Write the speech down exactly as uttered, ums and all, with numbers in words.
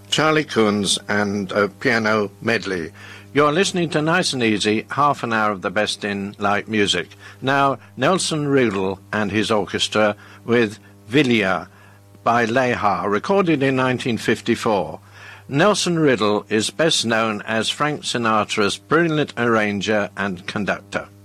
Charlie Kunz and a piano medley. You're listening to Nice and Easy, half an hour of the best in light music. Now, Nelson Riddle and his orchestra with Villia by Leha, recorded in nineteen fifty-four. Nelson Riddle is best known as Frank Sinatra's brilliant arranger and conductor.